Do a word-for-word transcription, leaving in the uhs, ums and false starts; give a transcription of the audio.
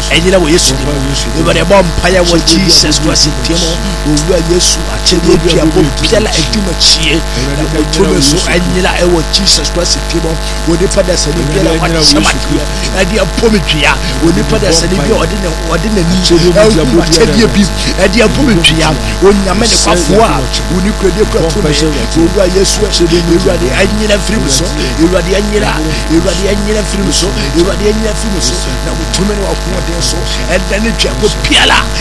ɛnyina wɔ Yesu dim ewurade bɔ mpaeɛ wɔ Jesus Christ dim owura Yesu akyɛde dua bɔ biala edi ma kyie na wɔtɔmɛ so ɛnyina ɛwɔ Jesus Christ dim wɔ nipa da sɛ ne biala wɔde sɛmadeɛ ɛde apɔmɛ dua wɔ nipa da sɛ ne bi ɔde ne ɔde ne ni ɛhu akyɛdeɛ bi ɛde apɔmɛ dua wɔ nyame ne kwafoɔ a wɔ ne kura de kura tɔmɛ owura Yesu ewurade ɛnyina firi mu so ewurade ɛnyina ewurade ɛnyina firi mu so ewurade ɛnyina firi mu so na wɔtɔmɛ ne wɔkɔɔden so ɛda ne dua bɔ biala